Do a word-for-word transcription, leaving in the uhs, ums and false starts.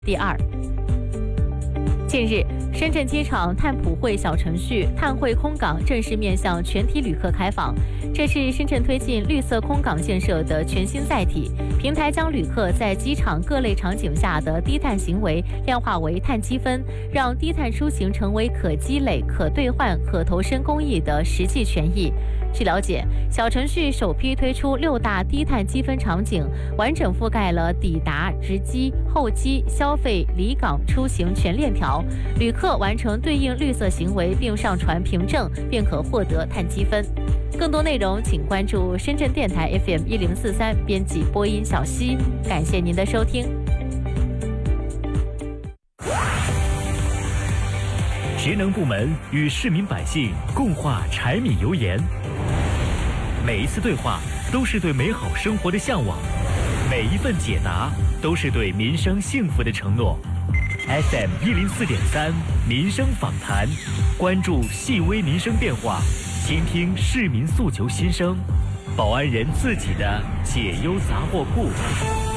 第二。近日，深圳机场碳普惠小程序“碳汇空港”正式面向全体旅客开放。这是深圳推进绿色空港建设的全新载体。平台将旅客在机场各类场景下的低碳行为量化为碳积分，让低碳出行成为可积累、可兑换、可投身公益的实际权益。据了解，小程序首批推出六大低碳积分场景，完整覆盖了抵达、值机、候机、消费、离港出行全链条。旅客完成对应绿色行为并上传凭证，便可获得碳积分。更多内容请关注深圳电台 F M 一零四三，编辑播音小溪。感谢您的收听。 职能部门与市民百姓共话柴米油盐，每一次对话都是对美好生活的向往，每一份解答都是对民生幸福的承诺。F M 一零四点三民生访谈，关注细微民生变化，倾听市民诉求心声，保安人自己的解忧杂货铺。